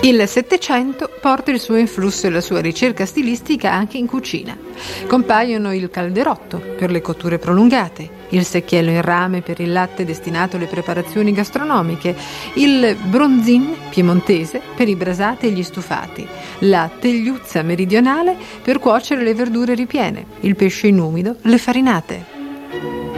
Il Settecento porta il suo influsso e la sua ricerca stilistica anche in cucina. Compaiono il calderotto per le cotture prolungate, il secchiello in rame per il latte destinato alle preparazioni gastronomiche, il bronzin piemontese per i brasati e gli stufati, la tegliuzza meridionale per cuocere le verdure ripiene, il pesce in umido, le farinate.